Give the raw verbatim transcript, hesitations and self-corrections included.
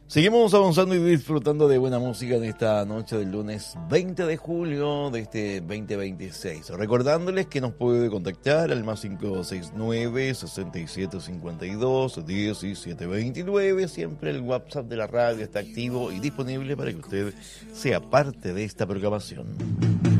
Seguimos avanzando y disfrutando de buena música en esta noche del lunes veinte de julio de este veinte veintiséis. Recordándoles que nos puede contactar al más cinco seis nueve, sesenta y siete cincuenta y dos, diecisiete veintinueve. Siempre el WhatsApp de la radio está activo y disponible para que usted sea parte de esta programación.